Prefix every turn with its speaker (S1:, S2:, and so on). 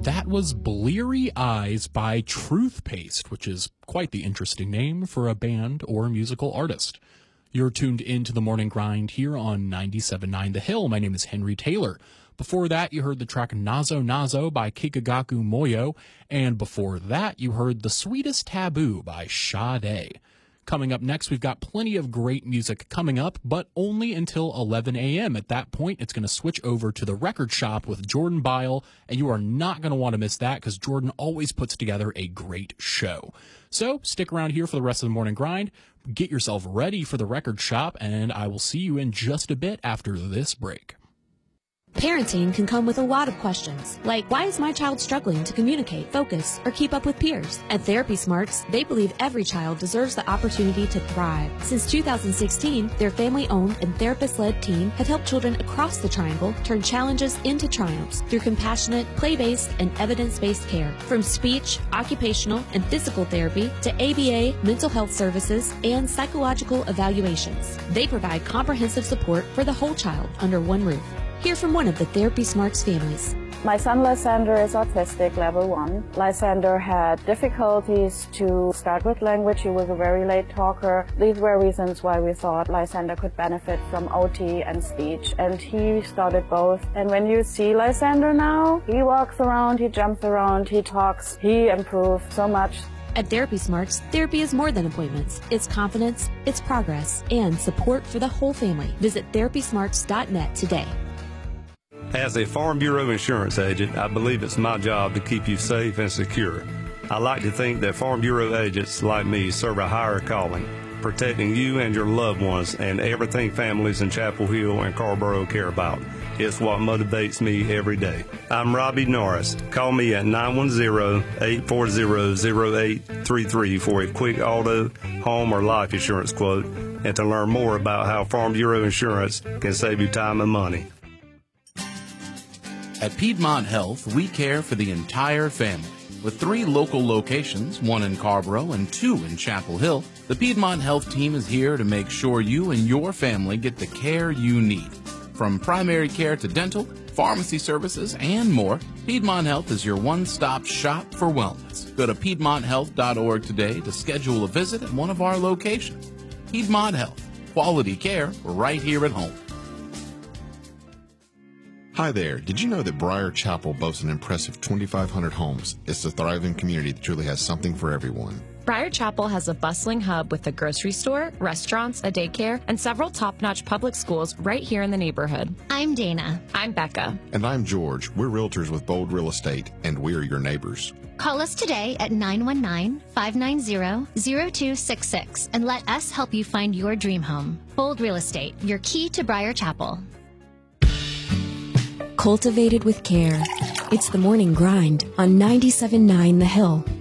S1: That was Bleary Eyes by Truth Paste, which is quite the interesting name for a band or musical artist. You're tuned into the Morning Grind here on 97.9 The Hill. My name is Henry Taylor. Before that, you heard the track Nazo Nazo by Kikagaku Moyo, and before that, you heard The Sweetest Taboo by Sade. Coming up next, we've got plenty of great music coming up, but only until 11 a.m. At that point, it's going to switch over to the record shop with Jordan Bile, and you are not going to want to miss that because Jordan always puts together a great show. So stick around here for the rest of the Morning Grind. Get yourself ready for the record shop, and I will see you in just a bit after this break.
S2: Parenting can come with a lot of questions, like why is my child struggling to communicate, focus, or keep up with peers? At Therapy Smarts, they believe every child deserves the opportunity to thrive. Since 2016, their family-owned and therapist-led team have helped children across the triangle turn challenges into triumphs through compassionate, play-based, and evidence-based care. From speech, occupational, and physical therapy to ABA, mental health services, and psychological evaluations, they provide comprehensive support for the whole child under one roof. Hear from one of the Therapy Smarts families.
S3: My son Lysander is autistic, level 1. Lysander had difficulties to start with language. He was a very late talker. These were reasons why we thought Lysander could benefit from OT and speech, and he started both. And when you see Lysander now, he walks around, he jumps around, he talks, he improved so much.
S2: At Therapy Smarts, therapy is more than appointments. It's confidence, it's progress, and support for the whole family. Visit therapysmarts.net today.
S4: As a Farm Bureau insurance agent, I believe it's my job to keep you safe and secure. I like to think that Farm Bureau agents like me serve a higher calling, protecting you and your loved ones and everything families in Chapel Hill and Carrboro care about. It's what motivates me every day. I'm Robbie Norris. Call me at 910-840-0833 for a quick auto, home, or life insurance quote, and to learn more about how Farm Bureau insurance can save you time and money.
S5: At Piedmont Health, we care for the entire family. With 3 local locations, 1 in Carrboro and 2 in Chapel Hill, the Piedmont Health team is here to make sure you and your family get the care you need. From primary care to dental, pharmacy services, and more, Piedmont Health is your one-stop shop for wellness. Go to PiedmontHealth.org today to schedule a visit at one of our locations. Piedmont Health, quality care right here at home.
S6: Hi there. Did you know that Briar Chapel boasts an impressive 2,500 homes? It's a thriving community that truly has something for everyone.
S7: Briar Chapel has a bustling hub with a grocery store, restaurants, a daycare, and several top-notch public schools right here in the neighborhood.
S8: I'm Dana.
S7: I'm Becca.
S6: And I'm George. We're realtors with Bold Real Estate, and we're your neighbors.
S8: Call us today at 919-590-0266 and let us help you find your dream home. Bold Real Estate, your key to Briar Chapel.
S2: Cultivated with care. It's the Morning Grind on 97.9 The Hill.